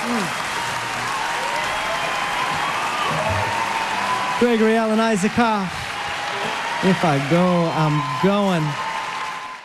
Gregory Alan Isaacoff. If I go, I'm going.